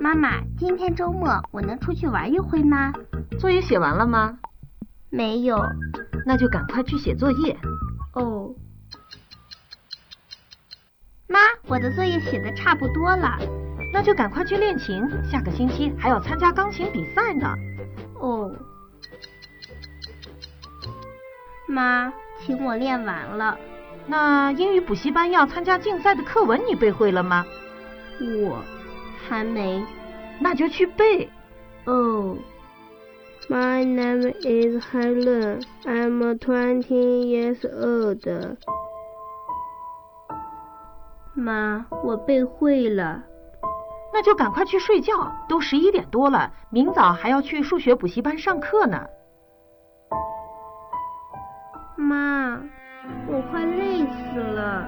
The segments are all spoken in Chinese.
妈妈，今天周末我能出去玩一回吗？ 作业写完了吗？ 没有。 那就赶快去写作业。 哦。妈，我的作业写得差不多了。 那就赶快去练琴，下个星期还要参加钢琴比赛呢。 哦。妈，琴我练完了。 那英语补习班要参加竞赛的课文你背会了吗？ 我还没。 那就去背。 哦。My name is Helen. I'm 20 years old. 妈，我背会了。 那就赶快去睡觉，都11点多了，明早还要去数学补习班上课呢。 妈，我快累死了。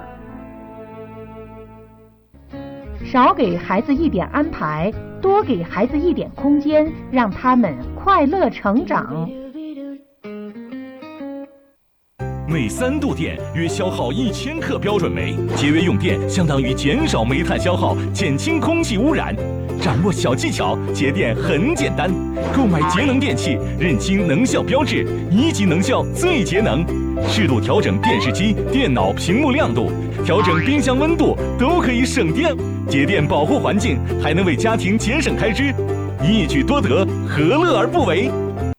少给孩子一点安排，多给孩子一点空间，让他们快乐成长。 每3度电约消耗1000克标准煤，节约用电相当于减少煤炭消耗，减轻空气污染。掌握小技巧，节电很简单。购买节能电器，认清能效标志，1级能效最节能。适度调整电视机、电脑屏幕亮度，调整冰箱温度，都可以省电。节电保护环境，还能为家庭节省开支，一举多得，何乐而不为？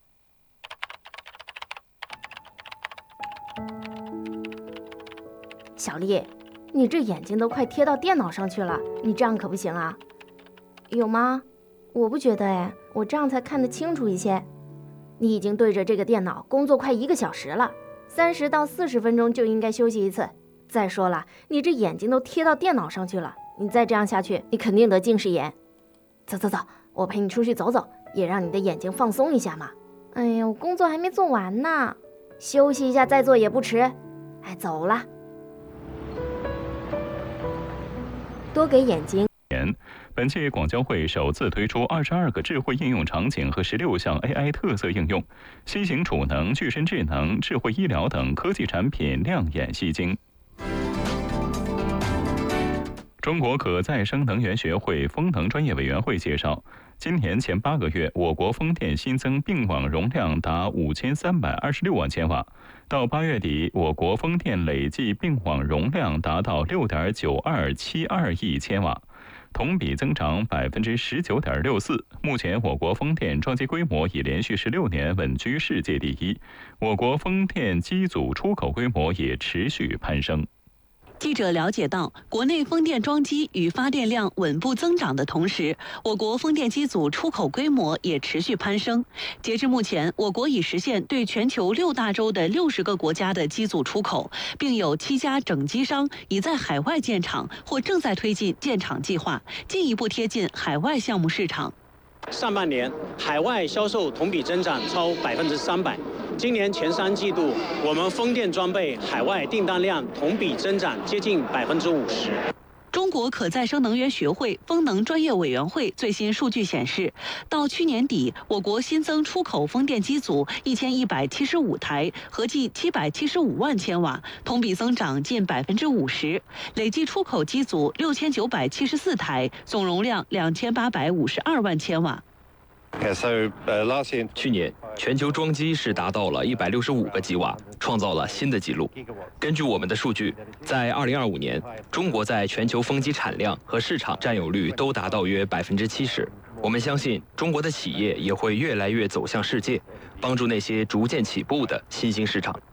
小丽，你这眼睛都快贴到电脑上去了，你这样可不行啊。有吗？我不觉得哎，我这样才看得清楚一些。你已经对着这个电脑工作快1个小时了，30到40分钟就应该休息一次。再说了，你这眼睛都贴到电脑上去了，你再这样下去，你肯定得近视眼。走走走，我陪你出去走走，也让你的眼睛放松一下嘛。哎呀，我工作还没做完呢，休息一下再做也不迟。哎，走了。多给眼睛。 本届广交会首次推出22个智慧应用场景和16项 AI 特色应用，新型储能、具身智能、智慧医疗等科技产品亮眼吸睛。中国可再生能源学会风能专业委员会介绍，今年前8个月，我国风电新增并网容量达5326万千瓦。到8月底，我国风电累计并网容量达到6.9272亿千瓦，同比增长19.64%。目前，我国风电装机规模已连续16年稳居世界第一，我国风电机组出口规模也持续攀升。 记者了解到，国内风电装机与发电量稳步增长的同时，我国风电机组出口规模也持续攀升。截至目前，我国已实现对全球6大洲的60个国家的机组出口，并有7家整机商已在海外建厂或正在推进建厂计划，进一步贴近海外项目市场。 上半年海外销售同比增长超300%，今年前3季度我们风电装备海外订单量同比增长接近50%。 中国可再生能源学会风能专业委员会最新数据显示，到去年底，我国新增出口风电机组1175台，合计775万千瓦，同比增长近50%。累计出口机组6974台，总容量2852万千瓦。 去年全球装机是达到了165个吉瓦，创造了新的纪录。根据我们的数据，在2025年，中国在全球风机产量和市场占有率都达到约70%。我们相信，中国的企业也会越来越走向世界，帮助那些逐渐起步的新兴市场。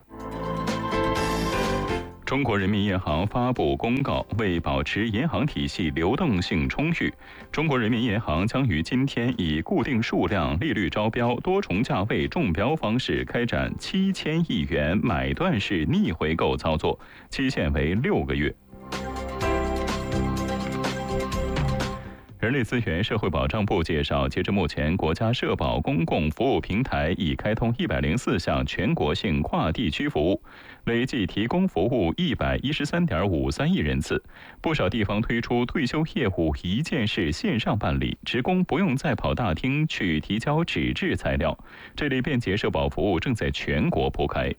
中国人民银行发布公告，为保持银行体系流动性充裕，中国人民银行将于今天以固定数量、利率招标、多重价位中标方式开展7000亿元买断式逆回购操作，期限为6个月。人力资源社会保障部介绍，截至目前，国家社保公共服务平台已开通104项全国性跨地区服务，累计提供服务113.53亿人次。不少地方推出退休业务一键式线上办理，职工不用再跑大厅去提交纸质材料。这类便捷社保服务正在全国铺开。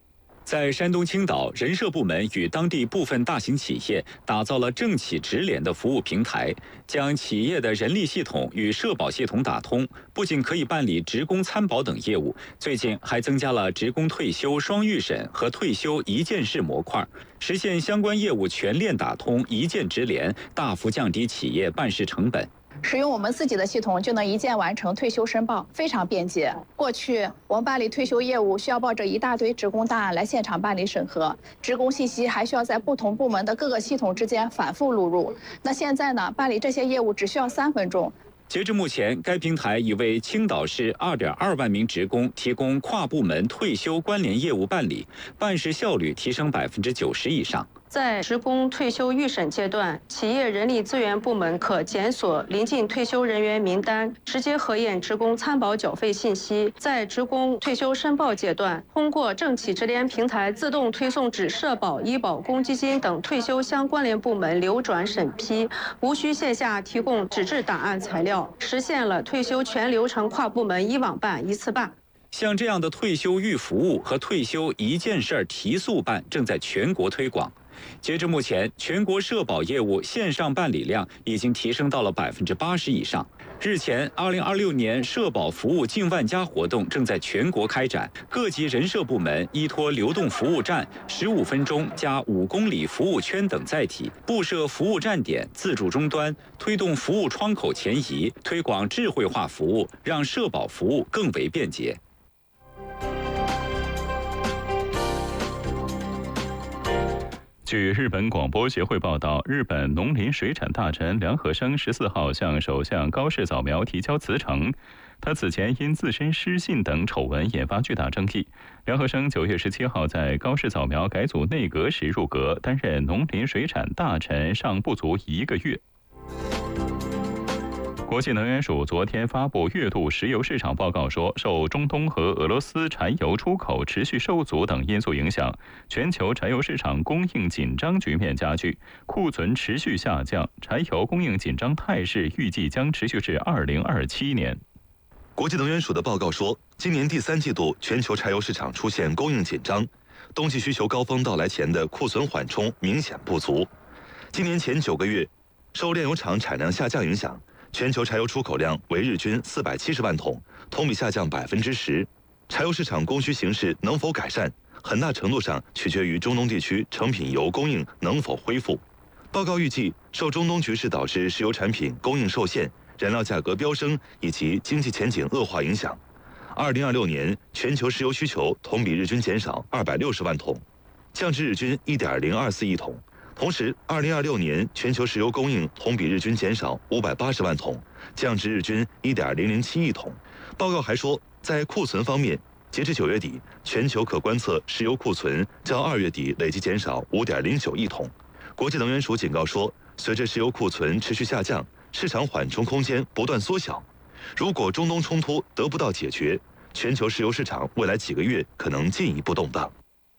在山东青岛，人社部门与当地部分大型企业打造了政企直联的服务平台，将企业的人力系统与社保系统打通，不仅可以办理职工参保等业务，最近还增加了职工退休双预审和退休一件式模块，实现相关业务全链打通、一键直联，大幅降低企业办事成本。 使用我们自己的系统就能一键完成退休申报，非常便捷。过去我们办理退休业务需要抱着一大堆职工档案来现场办理审核，职工信息还需要在不同部门的各个系统之间反复录入。那现在呢，办理这些业务只需要3分钟。 截至目前，该平台已为青岛市2.2万名职工提供跨部门退休关联业务办理，办事效率提升90%以上。 在职工退休预审阶段，企业人力资源部门可检索临近退休人员名单，直接核验职工参保缴费信息。在职工退休申报阶段，通过政企直联平台自动推送至社保、医保、公积金等退休相关联部门流转审批，无需线下提供纸质档案材料，实现了退休全流程跨部门一网办、一次办。 像这样的退休预服务和退休一件事提速办正在全国推广。截至目前，全国社保业务线上办理量已经提升到了80%以上。日前，2026年社保服务近万家活动正在全国开展，各级人社部门依托流动服务站、15分钟加5公里服务圈等载体，布设服务站点、自助终端，推动服务窗口前移，推广智慧化服务，让社保服务更为便捷。 据日本广播协会报道，日本农林水产大臣梁和生14号向首相高市早苗提交辞呈。他此前因自身失信等丑闻引发巨大争议。梁和生9月17号在高市早苗改组内阁时入阁，担任农林水产大臣尚不足1个月。国际能源署昨天发布月度石油市场报告说，受中东和俄罗斯柴油出口持续受阻等因素影响，全球柴油市场供应紧张局面加剧，库存持续下降，柴油供应紧张态势预计将持续至2027年。 国际能源署的报告说，今年第3季度全球柴油市场出现供应紧张，冬季需求高峰到来前的库存缓冲明显不足。今年前9个月，受炼油厂产量下降影响，全球柴油出口量为日均470万桶，同比下降10%。柴油市场供需形势能否改善，很大程度上取决于中东地区成品油供应能否恢复。报告预计，受中东局势导致石油产品供应受限、燃料价格飙升以及经济前景恶化影响，2026年全球石油需求同比日均减少260万桶，降至日均1.024亿桶。同时，2026年全球石油供应同比日均减少580万桶，降至日均1.007亿桶。报告还说，在库存方面，截至9月底，全球可观测石油库存较2月底累计减少5.09亿桶。国际能源署警告说，随着石油库存持续下降，市场缓冲空间不断缩小。如果中东冲突得不到解决，全球石油市场未来几个月可能进一步动荡。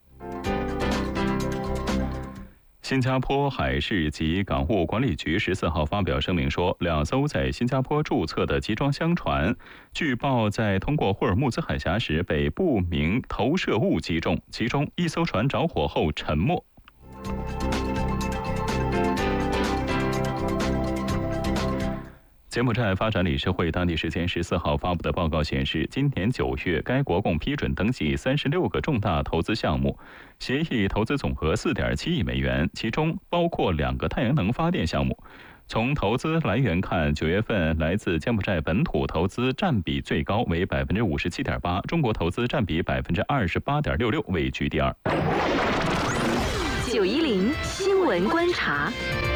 新加坡海事及港务管理局14号发表声明说，2艘在新加坡注册的集装箱船，据报在通过霍尔木兹海峡时被不明投射物击中，其中1艘船着火后沉没。柬埔寨发展理事会当地时间14号发布的报告显示，今年9月，该国共批准登记36个重大投资项目，协议投资总额4.7亿美元，其中包括2个太阳能发电项目。从投资来源看，9月份来自柬埔寨本土投资占比最高，为57.8%，中国投资占比28.66%，位居第2。 910新闻观察。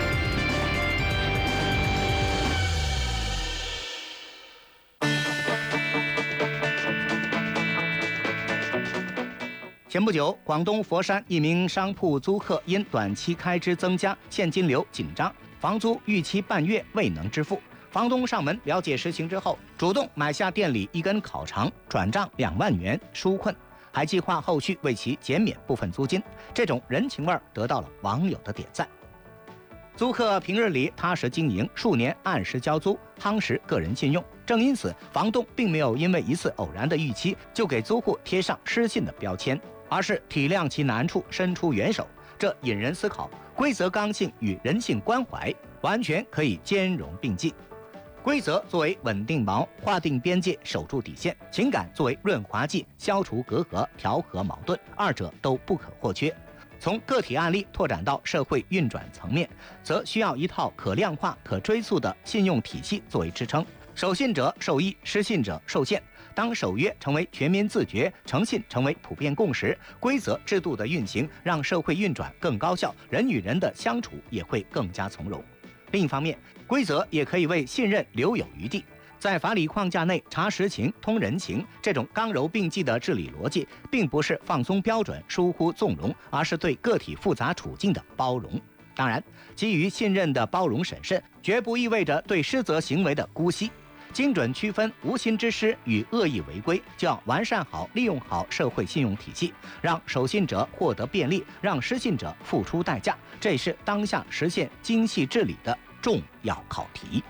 前不久，广东佛山一名商铺租客因短期开支增加，现金流紧张，房租逾期半月未能支付。房东上门了解实情之后，主动买下店里1根烤肠，转账2万元纾困，还计划后续为其减免部分租金。这种人情味得到了网友的点赞。租客平日里踏实经营，数年按时交租，夯实个人信用。正因此，房东并没有因为一次偶然的逾期就给租户贴上失信的标签。 而是体谅其难处，伸出援手。这引人思考，规则刚性与人性关怀完全可以兼容并济。规则作为稳定锚，划定边界，守住底线；情感作为润滑剂，消除隔阂，调和矛盾，二者都不可或缺。从个体案例拓展到社会运转层面，则需要一套可量化、可追溯的信用体系作为支撑。守信者受益，失信者受限。当守约成为全民自觉，诚信成为普遍共识，规则制度的运行让社会运转更高效，人与人的相处也会更加从容。另一方面，规则也可以为信任留有余地。在法理框架内查实情、通人情，这种刚柔并济的治理逻辑，并不是放松标准、疏忽纵容，而是对个体复杂处境的包容。当然，基于信任的包容审慎，绝不意味着对失责行为的姑息。精准区分无心之失与恶意违规，就要完善好、利用好社会信用体系，让守信者获得便利，让失信者付出代价。这也是当下实现精细治理的重要考题。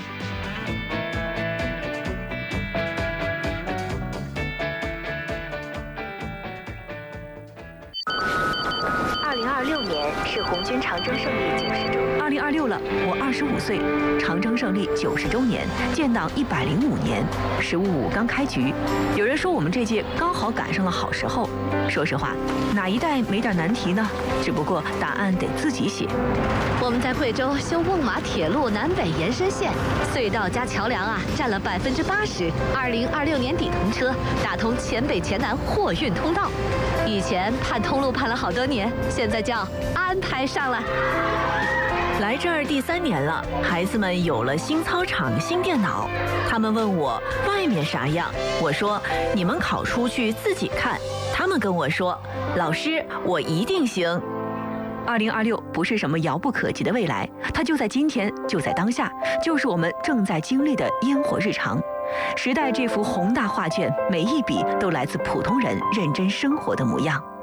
2026年是红军长征胜利90周年。 2026了，我25岁，长征胜利90周年，建党105年，十五五刚开局。有人说我们这届刚好赶上了好时候。说实话，哪一代没点难题呢？只不过答案得自己写。 我们在贵州修瓮马铁路南北延伸线，隧道加桥梁啊，占了80%。2026年底通车，打通黔北黔南货运通道。以前盼通路盼了好多年，现在叫安排上了。 来这儿第3年了，孩子们有了新操场、新电脑。他们问我外面啥样，我说你们考出去自己看。他们跟我说，老师，我一定行。2026不是什么遥不可及的未来，它就在今天，就在当下，就是我们正在经历的烟火日常。时代这幅宏大画卷，每一笔都来自普通人认真生活的模样。